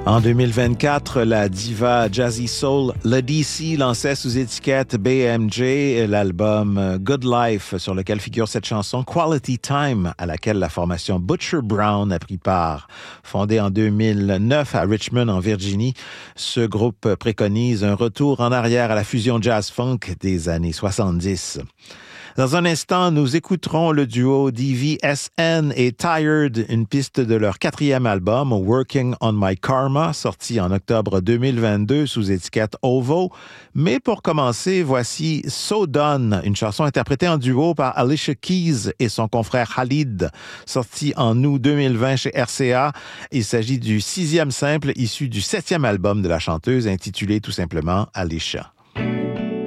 En 2024, la diva Jazzy Soul, le DC, lançait sous étiquette BMG l'album Good Life, sur lequel figure cette chanson Quality Time, à laquelle la formation Butcher Brown a pris part. Fondée en 2009 à Richmond, en Virginie, ce groupe préconise un retour en arrière à la fusion jazz-funk des années 70. Dans un instant, nous écouterons le duo DVSN et Tired, une piste de leur 4e album, Working on My Karma, sorti en octobre 2022 sous étiquette OVO. Mais pour commencer, voici So Done, une chanson interprétée en duo par Alicia Keys et son confrère Khalid, sorti en août 2020 chez RCA. Il s'agit du 6e simple issu du 7e album de la chanteuse, intitulé tout simplement Alicia.